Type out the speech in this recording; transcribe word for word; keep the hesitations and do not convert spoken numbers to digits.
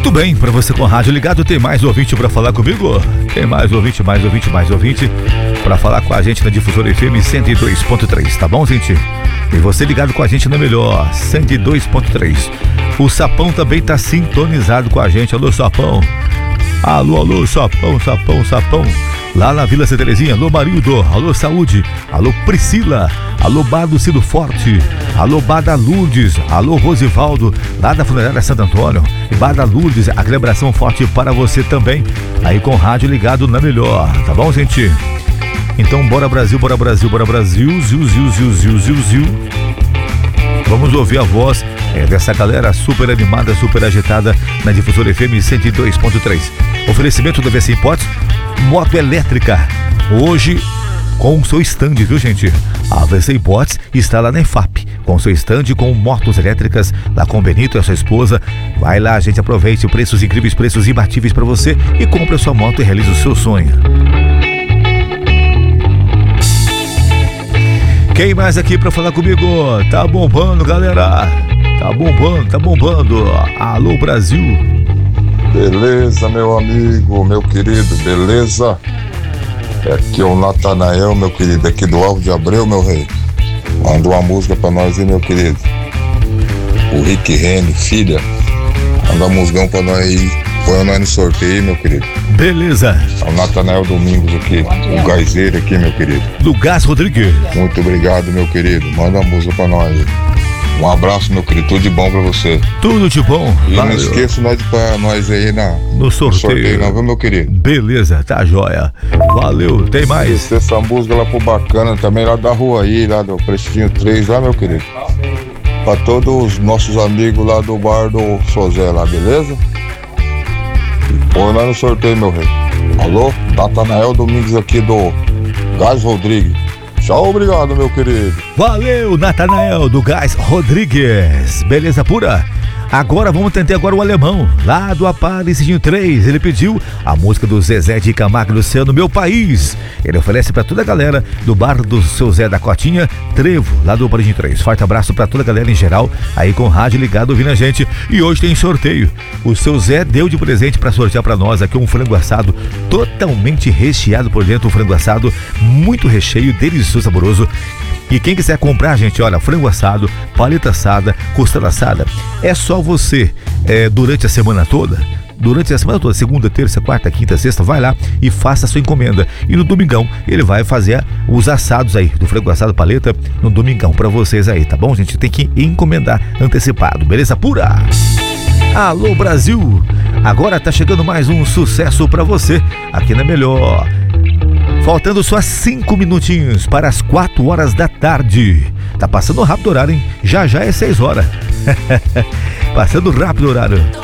Muito bem, para você com rádio ligado, tem mais ouvinte para falar comigo? Tem mais ouvinte, mais ouvinte, mais ouvinte para falar com a gente na Difusora F M cento e dois ponto três, tá bom, gente? E você ligado com a gente na melhor, cento e dois ponto três. O Sapão também tá sintonizado com a gente. Alô, Sapão. Alô, alô, Sapão, Sapão, Sapão. Lá na Vila Santa Terezinha, alô, Marildo. Alô, Saúde. Alô, Priscila. Alô, Bar do Cido Forte. Alô, Bar da Lourdes. Alô, Rosivaldo, lá da Funerária Santo Antônio. E Bar da Lourdes, aquele abração forte para você também. Aí com rádio ligado na melhor, tá bom, gente? Então, bora Brasil, bora Brasil, bora Brasil. Ziu, ziu, ziu, ziu, ziu, ziu. Vamos ouvir a voz é, dessa galera super animada, super agitada na Difusora F M cento e dois ponto três. Oferecimento da V C Imports, moto elétrica. Hoje, com o seu stand, viu, gente? A V C Imports está lá na E F A P, com seu stand com motos elétricas, lá com o Benito e a sua esposa. Vai lá, gente, aproveite preços incríveis, preços imbatíveis para você e compre a sua moto e realize o seu sonho. Quem mais aqui pra falar comigo? Tá bombando, galera. Tá bombando, tá bombando. Alô, Brasil. Beleza, meu amigo, meu querido, beleza? Aqui é o Natanael, meu querido, aqui do Alvo de Abreu, meu rei. Manda uma música pra nós aí, meu querido. O Rick Rene, filha. Manda um musgão pra nós aí. Põe nós no sorteio, meu querido. Beleza. É o Natanael Domingos aqui, o Gaizeiro aqui, meu querido. Do Gás Rodrigues. Muito obrigado, meu querido. Manda uma música pra nós. Um abraço, meu querido. Tudo de bom pra você. Tudo de bom. E Valeu. não esqueça nós de pra nós aí na, no sorteio. No sorteio, não, viu, meu querido? Beleza, tá joia. Valeu, tem mais. Descer essa música lá pro Bacana também, lá da rua aí, lá do Prestígio três, lá, meu querido. Pra todos os nossos amigos lá do bar do Sozé lá, beleza? Põe lá no sorteio, meu rei. Alô? Natanael Domingos aqui do Gás Rodrigues. Tchau, obrigado, meu querido. Valeu, Natanael do Gás Rodrigues. Beleza pura? Agora vamos tentar agora o alemão, lá do Aparecidinho três. Ele pediu a música do Zezé de Camargo e Luciano, Meu País. Ele oferece pra toda a galera do bar do seu Zé da Cotinha, Trevo, lá do Aparecidinho três. Forte abraço pra toda a galera em geral, aí com rádio ligado ouvindo a gente. E hoje tem sorteio. O seu Zé deu de presente pra sortear pra nós aqui um frango assado totalmente recheado por dentro, um frango assado muito recheio, delicioso, saboroso. E quem quiser comprar, gente, olha, frango assado, paleta assada, costela assada, é só você, é, durante a semana toda, durante a semana toda, segunda, terça, quarta, quinta, sexta, vai lá e faça a sua encomenda. E no domingão, ele vai fazer os assados aí, do frango assado paleta, no domingão pra vocês aí, tá bom, gente? Tem que encomendar antecipado, beleza pura? Alô, Brasil! Agora tá chegando mais um sucesso pra você, aqui na Melhor. Faltando só cinco minutinhos para as quatro horas da tarde. Tá passando rápido o horário, hein? Já já é seis horas. Passando rápido o horário.